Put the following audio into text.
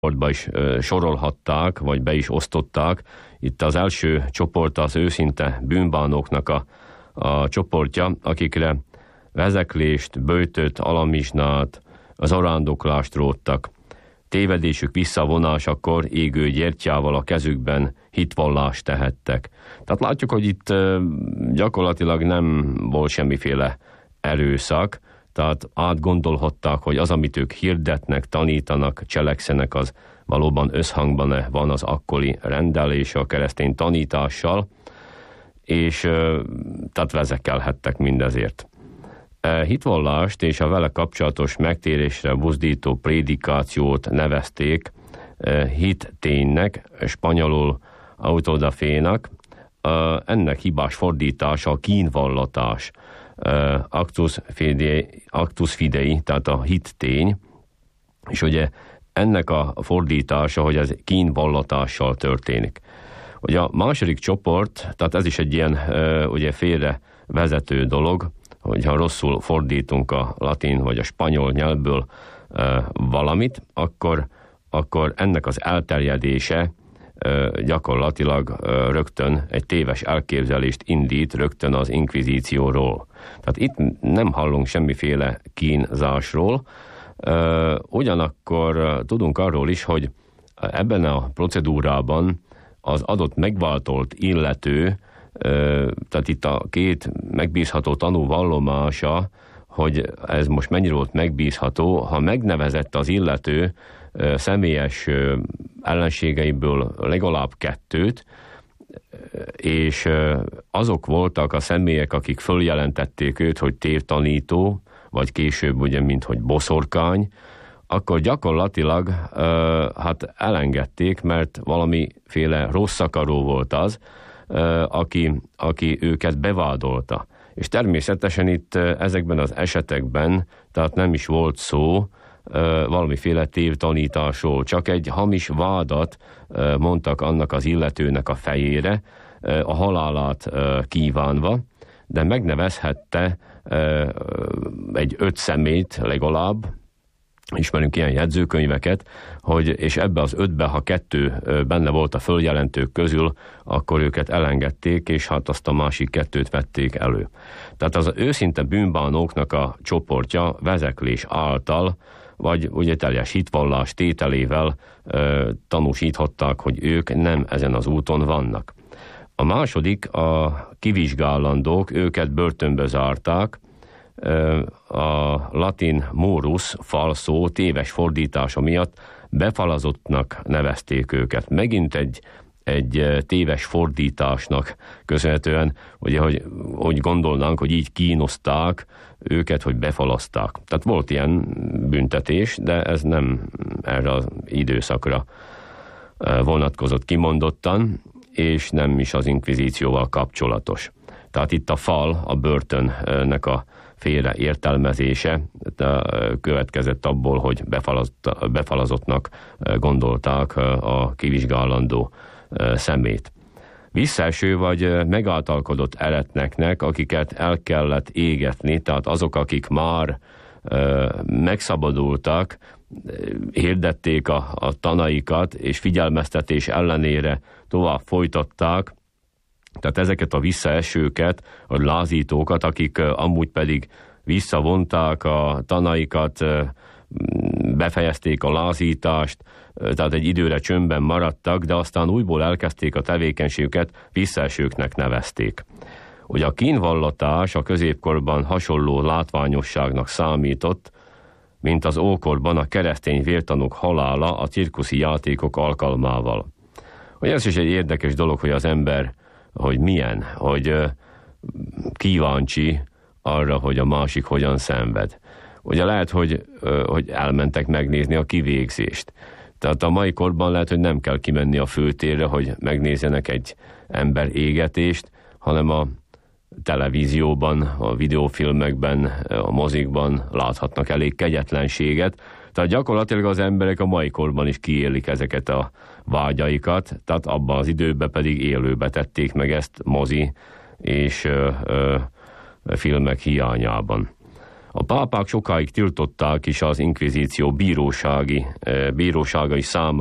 csoportba is sorolhatták, vagy be is osztották. Itt az első csoport az őszinte bűnbánóknak a csoportja, akikre vezeklést, böjtöt, alamizsnát, az arándoklást róttak. Tévedésük visszavonásakor égő gyertyával a kezükben hitvallást tehettek. Tehát látjuk, hogy itt gyakorlatilag nem volt semmiféle erőszak, tehát átgondolhatták, hogy az, amit ők hirdetnek, tanítanak, cselekszenek, az valóban összhangban van az akkori rendelése a keresztény tanítással, és tehát vezekelhettek mindezért. Hitvallást és a vele kapcsolatos megtérésre buzdító prédikációt nevezték hitténynek, spanyolul autodafénak. Ennek hibás fordítása a kínvallatás, actus fidei, tehát a hittény, és ugye ennek a fordítása, hogy ez kínvallatással történik. Ugye a második csoport, tehát ez is egy ilyen ugye félre vezető dolog, hogyha rosszul fordítunk a latin vagy a spanyol nyelvből valamit, akkor ennek az elterjedése gyakorlatilag rögtön egy téves elképzelést indít rögtön az inkvizícióról. Tehát itt nem hallunk semmiféle kínzásról, ugyanakkor tudunk arról is, hogy ebben a procedúrában az adott megváltolt illető, tehát itt a két megbízható tanú vallomása, hogy ez most mennyire volt megbízható, ha megnevezett az illető személyes ellenségeiből legalább 2, és azok voltak a személyek, akik följelentették őt, hogy tévtanító, vagy később ugye, mint hogy boszorkány, akkor gyakorlatilag hát elengedték, mert valamiféle rossz akaró volt az, aki őket bevádolta. És természetesen itt ezekben az esetekben, tehát nem is volt szó valamiféle tévtanításról, csak egy hamis vádat mondtak annak az illetőnek a fejére, a halálát kívánva, de megnevezhette egy 5 személyt legalább, ismerünk ilyen jegyzőkönyveket, és ebbe az 5-be, ha 2 benne volt a följelentők közül, akkor őket elengedték, és hát azt a másik 2 vették elő. Tehát az őszinte bűnbánóknak a csoportja vezeklés által, vagy ugye teljes hitvallás tételével tanúsíthatták, hogy ők nem ezen az úton vannak. A második, a kivizsgálandók, őket börtönbe zárták, a latin morus, falszó, téves fordítása miatt befalazottnak nevezték őket. Megint egy téves fordításnak köszönhetően, ugye, hogy gondolnánk, hogy így kínozták őket, hogy befalaszták. Tehát volt ilyen büntetés, de ez nem erre az időszakra vonatkozott kimondottan, és nem is az inkvizícióval kapcsolatos. Tehát itt a fal, a börtönnek a félre értelmezése következett abból, hogy befalazottnak gondolták a kivizsgálandó szemét. Visszaeső vagy megáltalkodott eretneknek, akiket el kellett égetni, tehát azok, akik már megszabadultak, hirdették a tanaikat, és figyelmeztetés ellenére tovább folytatták, tehát ezeket a visszaesőket, a lázítókat, akik amúgy pedig visszavonták a tanaikat, befejezték a lázítást, tehát egy időre csöndben maradtak, de aztán újból elkezdték a tevékenységüket, visszaesőknek nevezték. Ugye a kínvallatás a középkorban hasonló látványosságnak számított, mint az ókorban a keresztény vértanúk halála a cirkuszi játékok alkalmával. Ugye ez is egy érdekes dolog, hogy az ember hogy milyen, hogy kíváncsi arra, hogy a másik hogyan szenved. Ugye lehet, hogy elmentek megnézni a kivégzést. Tehát a mai korban lehet, hogy nem kell kimenni a főtérre, hogy megnézzenek egy ember égetést, hanem a televízióban, a videófilmekben, a mozikban láthatnak elég kegyetlenséget. Tehát gyakorlatilag az emberek a mai korban is kiélik ezeket a vágyaikat, tehát abban az időben pedig élőbe tették meg ezt mozi és filmek hiányában. A pápák sokáig tiltották is az inkvizíció bíróságai számára